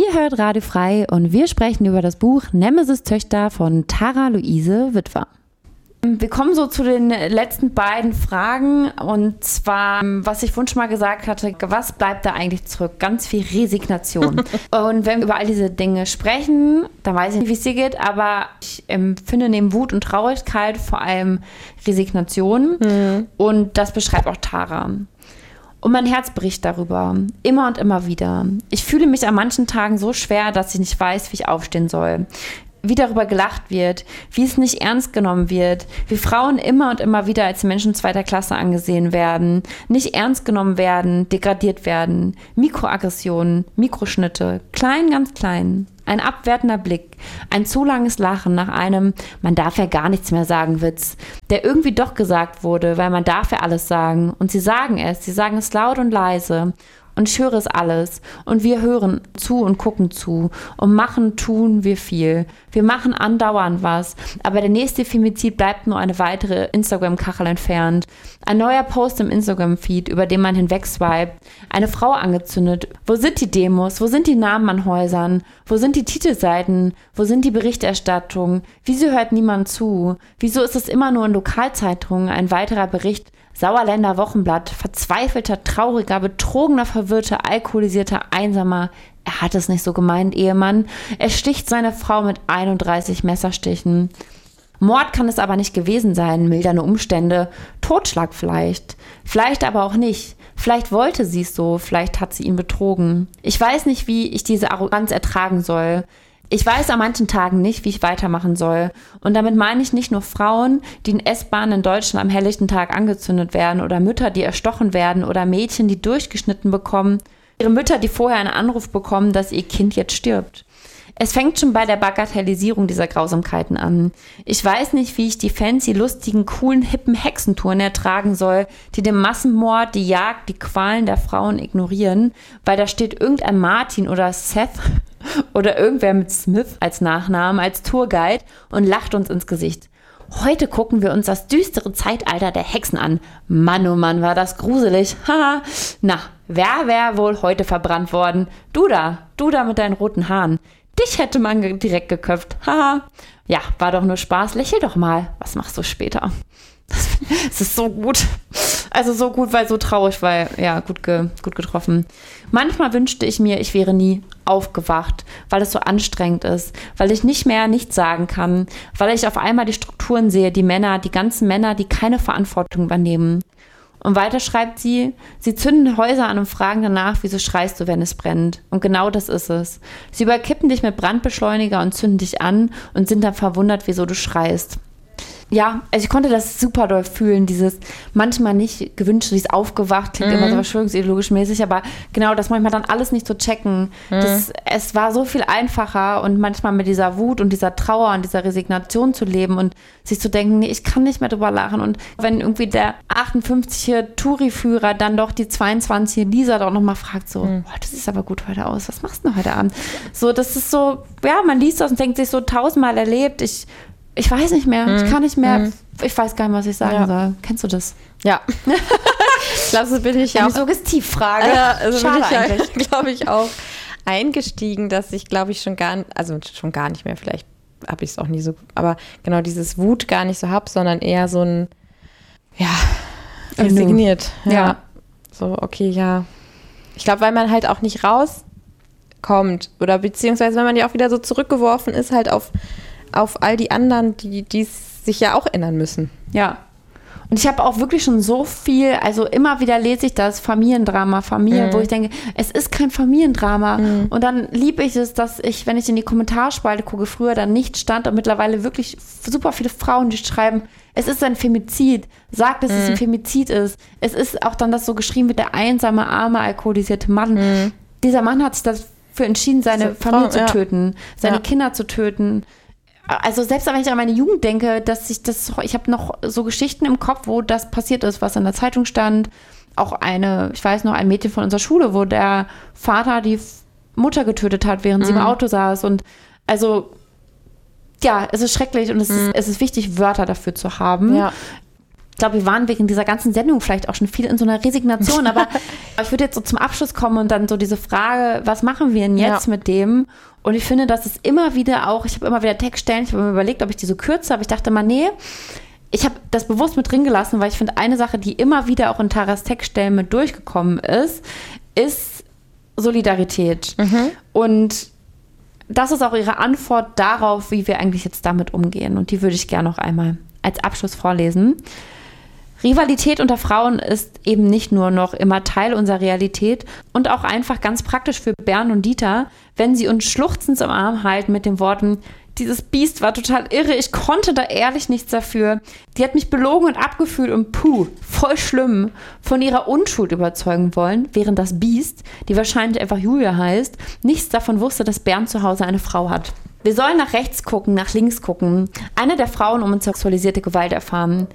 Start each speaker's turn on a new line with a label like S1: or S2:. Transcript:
S1: Ihr hört Radio Frei und wir sprechen über das Buch Nemesis-Töchter von Tara Luise Witwer. Wir kommen so zu den letzten beiden Fragen und zwar, was ich vorhin schon mal gesagt hatte, was bleibt da eigentlich zurück? Ganz viel Resignation. Und wenn wir über all diese Dinge sprechen, dann weiß ich nicht, wie es dir geht, aber ich empfinde neben Wut und Traurigkeit vor allem Resignation und das beschreibt auch Tara. Und mein Herz bricht darüber, immer und immer wieder. Ich fühle mich an manchen Tagen so schwer, dass ich nicht weiß, wie ich aufstehen soll. Wie darüber gelacht wird, wie es nicht ernst genommen wird, wie Frauen immer und immer wieder als Menschen zweiter Klasse angesehen werden, nicht ernst genommen werden, degradiert werden, Mikroaggressionen, Mikroschnitte, klein, ganz klein. Ein abwertender Blick, ein zu langes Lachen nach einem "Man darf ja gar nichts mehr sagen" Witz, der irgendwie doch gesagt wurde, weil man darf ja alles sagen. Und sie sagen es laut und leise. Und ich höre es alles. Und wir hören zu und gucken zu. Und machen, tun wir viel. Wir machen andauernd was. Aber der nächste Femizid bleibt nur eine weitere Instagram-Kachel entfernt. Ein neuer Post im Instagram-Feed, über den man hinweg swiped. Eine Frau angezündet. Wo sind die Demos? Wo sind die Namen an Häusern? Wo sind die Titelseiten? Wo sind die Berichterstattungen? Wieso hört niemand zu? Wieso ist es immer nur in Lokalzeitungen ein weiterer Bericht? Sauerländer Wochenblatt, verzweifelter, trauriger, betrogener, verwirrter, alkoholisierter, einsamer, er hat es nicht so gemeint, Ehemann. Er sticht seine Frau mit 31 Messerstichen. Mord kann es aber nicht gewesen sein, mildernde Umstände, Totschlag vielleicht. Vielleicht aber auch nicht. Vielleicht wollte sie es so, vielleicht hat sie ihn betrogen. Ich weiß nicht, wie ich diese Arroganz ertragen soll. Ich weiß an manchen Tagen nicht, wie ich weitermachen soll. Und damit meine ich nicht nur Frauen, die in S-Bahnen in Deutschland am helllichten Tag angezündet werden oder Mütter, die erstochen werden oder Mädchen, die durchgeschnitten bekommen. Ihre Mütter, die vorher einen Anruf bekommen, dass ihr Kind jetzt stirbt. Es fängt schon bei der Bagatellisierung dieser Grausamkeiten an. Ich weiß nicht, wie ich die fancy, lustigen, coolen, hippen Hexentouren ertragen soll, die den Massenmord, die Jagd, die Qualen der Frauen ignorieren, weil da steht irgendein Martin oder Seth oder irgendwer mit Smith als Nachnamen, als Tourguide und lacht uns ins Gesicht. Heute gucken wir uns das düstere Zeitalter der Hexen an. Mann, oh Mann, war das gruselig. Haha. Na, wer wäre wohl heute verbrannt worden? Du da mit deinen roten Haaren. Dich hätte man direkt geköpft. Haha. Ja, war doch nur Spaß. Lächel doch mal. Was machst du später? Das ist so gut. Also so gut, weil so traurig, weil, ja, gut getroffen. Manchmal wünschte ich mir, ich wäre nie aufgewacht, weil es so anstrengend ist, weil ich nicht mehr nichts sagen kann, weil ich auf einmal die Strukturen sehe, die ganzen Männer, die keine Verantwortung übernehmen. Und weiter schreibt sie zünden Häuser an und fragen danach, wieso schreist du, wenn es brennt? Und genau das ist es. Sie überkippen dich mit Brandbeschleuniger und zünden dich an und sind dann verwundert, wieso du schreist. Ja, also ich konnte das super doll fühlen, dieses manchmal nicht gewünscht, dieses aufgewacht, klingt immer so verschwörungsideologisch mäßig, aber genau, das manchmal dann alles nicht zu checken. Es war so viel einfacher und manchmal mit dieser Wut und dieser Trauer und dieser Resignation zu leben und sich zu denken, nee, ich kann nicht mehr drüber lachen. Und wenn irgendwie der 58er Touri-Führer dann doch die 22 Lisa doch nochmal fragt, so, boah, das sieht aber gut heute aus, was machst du denn heute Abend? So, das ist so, ja, man liest das und denkt sich so 1000-mal erlebt, ich weiß nicht mehr, ich kann nicht mehr, ich weiß gar nicht, was ich sagen soll. Kennst du das?
S2: Ja. Ich glaube, so bin ich ja auch.
S1: Eine Suggestivfrage.
S2: Ja, also
S1: schade
S2: bin ich
S1: eigentlich.
S2: ja, glaube ich, auch eingestiegen, dass ich, glaube ich, schon gar nicht mehr, vielleicht habe ich es auch nie so, aber genau dieses Wut gar nicht so habe, sondern eher so ein, ja, resigniert. Ja. So, okay, ja. Ich glaube, weil man halt auch nicht rauskommt oder beziehungsweise, wenn man ja auch wieder so zurückgeworfen ist, halt auf all die anderen, die sich ja auch ändern müssen.
S1: Ja. Und ich habe auch wirklich schon so viel, also immer wieder lese ich das Familiendrama, wo ich denke, es ist kein Familiendrama. Und dann liebe ich es, dass ich, wenn ich in die Kommentarspalte gucke, früher dann nicht stand und mittlerweile wirklich super viele Frauen, die schreiben, es ist ein Femizid, sagt, dass es ein Femizid ist. Es ist auch dann das so geschrieben wird, der einsame, arme, alkoholisierte Mann. Dieser Mann hat sich dafür entschieden, seine Familie zu töten, seine Kinder zu töten. Also selbst wenn ich an meine Jugend denke, ich habe noch so Geschichten im Kopf, wo das passiert ist, was in der Zeitung stand. Auch ein Mädchen von unserer Schule, wo der Vater die Mutter getötet hat, während sie im Auto saß. Und also, ja, es ist schrecklich und es ist wichtig, Wörter dafür zu haben. Ja. Ich glaube, wir waren wegen dieser ganzen Sendung vielleicht auch schon viel in so einer Resignation, aber ich würde jetzt so zum Abschluss kommen und dann so diese Frage, was machen wir denn jetzt mit dem? Und ich finde, dass es immer wieder auch, ich habe immer wieder Textstellen, ich habe mir überlegt, ob ich die so kürze, aber ich dachte mal, nee, ich habe das bewusst mit drin gelassen, weil ich finde, eine Sache, die immer wieder auch in Taras Textstellen mit durchgekommen ist Solidarität. Und das ist auch ihre Antwort darauf, wie wir eigentlich jetzt damit umgehen. Und die würde ich gerne noch einmal als Abschluss vorlesen. Rivalität unter Frauen ist eben nicht nur noch immer Teil unserer Realität und auch einfach ganz praktisch für Bernd und Dieter, wenn sie uns schluchzend im Arm halten mit den Worten, dieses Biest war total irre, ich konnte da ehrlich nichts dafür. Die hat mich belogen und abgefühlt und voll schlimm, von ihrer Unschuld überzeugen wollen, während das Biest, die wahrscheinlich einfach Julia heißt, nichts davon wusste, dass Bernd zu Hause eine Frau hat. Wir sollen nach rechts gucken, nach links gucken. Eine der Frauen um uns sexualisierte Gewalt erfahren.